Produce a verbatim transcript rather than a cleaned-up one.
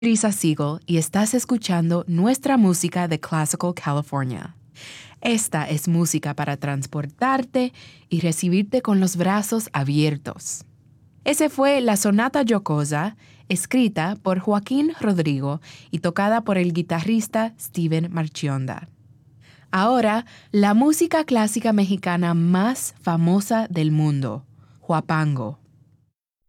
Teresa Siegel y estás escuchando nuestra música de Classical California. Esta es música para transportarte y recibirte con los brazos abiertos. Ese fue la Sonata Jocosa, escrita por Joaquín Rodrigo y tocada por el guitarrista Steven Marchionda. Ahora, la música clásica mexicana más famosa del mundo, huapango.